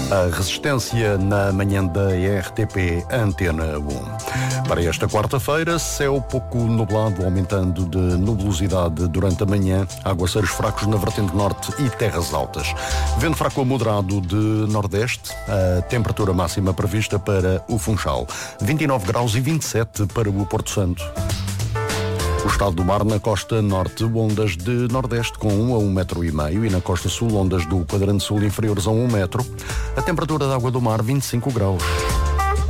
A Resistência na manhã da RTP Antena 1. Para esta quarta-feira, céu pouco nublado, aumentando de nubosidade durante a manhã, aguaceiros fracos na vertente norte e terras altas. Vento fraco a moderado de nordeste, a temperatura máxima prevista para o Funchal, 29 graus e 27 para o Porto Santo. O estado do mar na costa norte, ondas de nordeste com 1 a 1,5 metro e na costa sul, ondas do quadrante sul inferiores a 1 metro. A temperatura da água do mar, 25 graus.